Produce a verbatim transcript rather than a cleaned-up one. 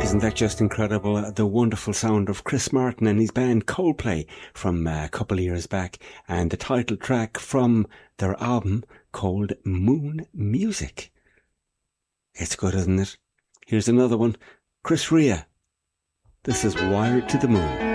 Isn't that just incredible? The wonderful sound of Chris Martin and his band Coldplay from a couple of years back, and the title track from their album called Moon Music. It's good, isn't it? Here's another one. Chris Rea. This is Wired to the Moon.